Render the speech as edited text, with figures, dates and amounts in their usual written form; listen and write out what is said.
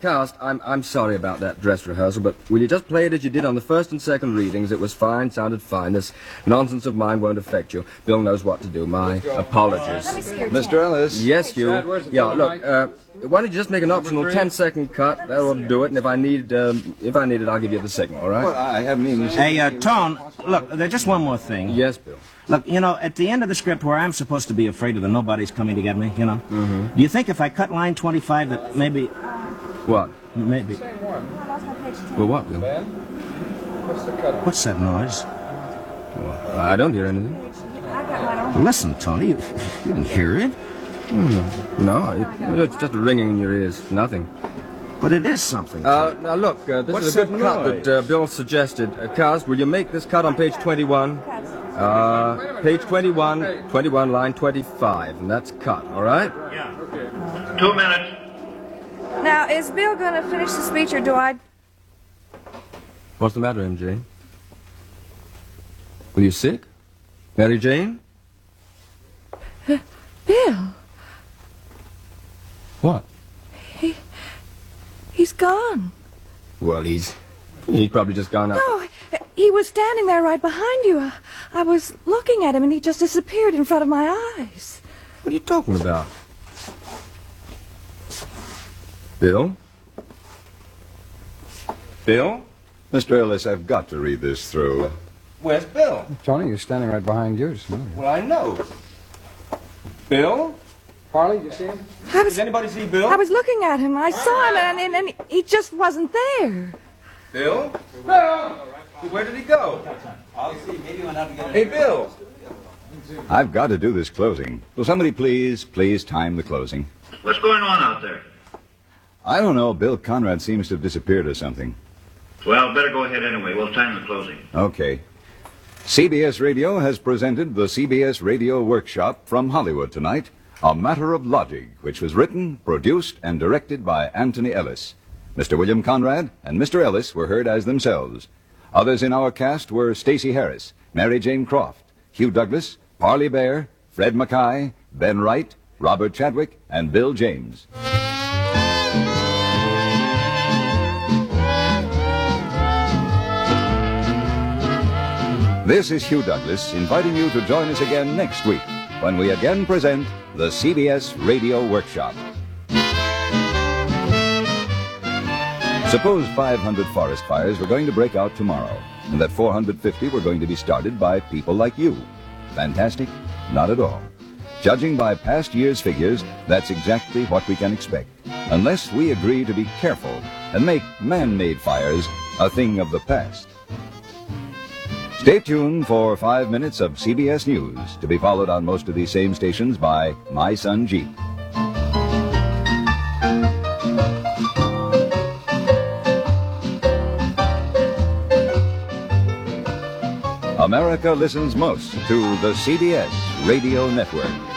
cast, I'm sorry about that dress rehearsal, but will you just play it as you did on the first and second readings? It was fine, sounded fine. This nonsense of mine won't affect you. Bill knows what to do. My apologies. Mr. Ellis? Yes, Hugh. Yeah, look, why don't you just make an optional 10-second cut? That ought to do it, and if I need it, I'll give you the signal, all right? Well, I haven't even seen... Hey, Tone, look, there's just one more thing. Yes, Bill. Look, you know, at the end of the script where I'm supposed to be afraid of the nobody's coming to get me, you know, do you think if I cut line 25 that maybe... What? Maybe... Well, what, Bill? What's that noise? Well, I don't hear anything. Listen, Tony, you didn't hear it? No, it's just a ringing in your ears. Nothing. But it is something. Now look, this is a good cut that Bill suggested. Cast, will you make this cut on page 21? Page 21, line 25, and that's cut, all right? Yeah. Okay. 2 minutes. Now, is Bill going to finish the speech, or do I... What's the matter, MJ? Were you sick? Mary Jane? Bill, What? he's gone. Well, he's probably just gone up. No, he was standing there right behind you. I was looking at him, and he just disappeared in front of my eyes. What are you talking about? Bill? Bill? Mr. Ellis, I've got to read this through. Where's Bill? Tony, he's standing right behind you. Well, I know. Bill? Harley, you see him? Does anybody see Bill? I was looking at him. I saw him, and he just wasn't there. Bill? Bill! Where did he go? I'll see. Maybe we'll have to get Hey, Bill! I've got to do this closing. Will somebody please time the closing? What's going on out there? I don't know. Bill Conrad seems to have disappeared or something. Well, better go ahead anyway. We'll time the closing. Okay. CBS Radio has presented the CBS Radio Workshop from Hollywood tonight, A Matter of Logic, which was written, produced, and directed by Anthony Ellis. Mr. William Conrad and Mr. Ellis were heard as themselves. Others in our cast were Stacey Harris, Mary Jane Croft, Hugh Douglas, Parley Bear, Fred Mackay, Ben Wright, Robert Chadwick, and Bill James. This is Hugh Douglas inviting you to join us again next week when we again present the CBS Radio Workshop. Suppose 500 forest fires were going to break out tomorrow, and that 450 were going to be started by people like you. Fantastic? Not at all. Judging by past year's figures, that's exactly what we can expect, unless we agree to be careful and make man-made fires a thing of the past. Stay tuned for 5 minutes of CBS News, to be followed on most of these same stations by My Son Jeep. America listens most to the CBS Radio Network.